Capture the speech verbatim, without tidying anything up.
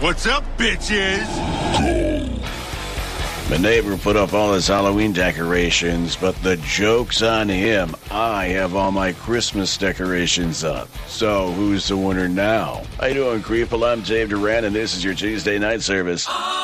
What's up, bitches? My neighbor put up all his Halloween decorations, but the joke's on him. I have all my Christmas decorations up. So, who's the winner now? How you doing, Creeple? I'm Dave Duran, and this is your Tuesday night service.